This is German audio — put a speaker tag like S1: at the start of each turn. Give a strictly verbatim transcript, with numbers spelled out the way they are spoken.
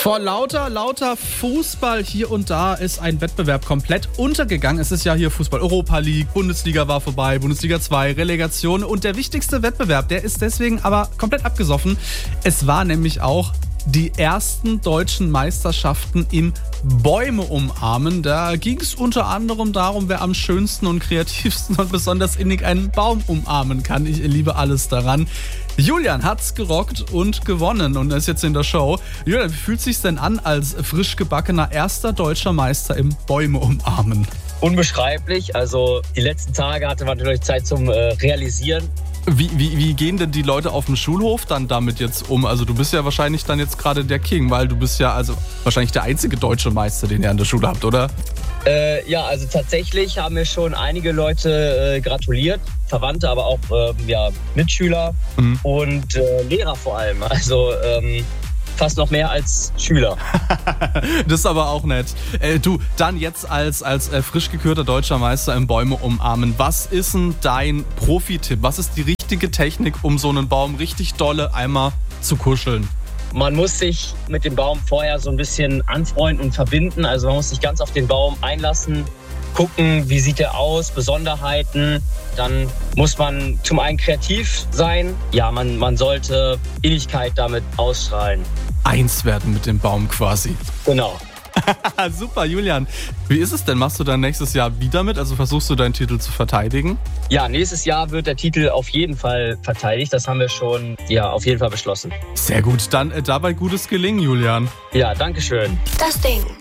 S1: Vor lauter, lauter Fußball hier und da ist ein Wettbewerb komplett untergegangen. Es ist ja hier Fußball Europa League, Bundesliga war vorbei, Bundesliga zwei, Relegation. Und der wichtigste Wettbewerb, der ist deswegen aber komplett abgesoffen. Es war nämlich auch die ersten deutschen Meisterschaften im Bäume umarmen. Da ging es unter anderem darum, wer am schönsten und kreativsten und besonders innig einen Baum umarmen kann. Ich liebe alles daran. Julian hat's gerockt und gewonnen und ist jetzt in der Show. Julian, wie fühlt es sich denn an als frisch gebackener erster deutscher Meister im Bäume umarmen?
S2: Unbeschreiblich. Also die letzten Tage hatte man natürlich Zeit zum äh, Realisieren.
S1: Wie, wie, wie gehen denn die Leute auf dem Schulhof dann damit jetzt um? Also du bist ja wahrscheinlich dann jetzt gerade der King, weil du bist ja also wahrscheinlich der einzige deutsche Meister, den ihr an der Schule habt, oder?
S2: Äh, ja, also tatsächlich haben mir schon einige Leute äh, gratuliert. Verwandte, aber auch äh, ja, Mitschüler mhm. und äh, Lehrer vor allem. Also ähm, fast noch mehr als Schüler.
S1: Das ist aber auch nett. Äh, du, dann jetzt als, als äh, frisch gekürter deutscher Meister im Bäume umarmen. Was ist denn dein Profi-Tipp? Was ist die richtige Technik, um so einen Baum richtig dolle einmal zu kuscheln?
S2: Man muss sich mit dem Baum vorher so ein bisschen anfreunden und verbinden. Also man muss sich ganz auf den Baum einlassen, gucken, wie sieht er aus, Besonderheiten. Dann muss man zum einen kreativ sein. Ja, man, man sollte Innigkeit damit ausstrahlen.
S1: Eins werden mit dem Baum quasi.
S2: Genau.
S1: Super, Julian. Wie ist es denn? Machst du dann nächstes Jahr wieder mit? Also versuchst du deinen Titel zu verteidigen?
S2: Ja, nächstes Jahr wird der Titel auf jeden Fall verteidigt. Das haben wir schon, ja, auf jeden Fall beschlossen.
S1: Sehr gut. Dann äh, dabei gutes Gelingen, Julian.
S2: Ja, danke schön.
S3: Das Ding.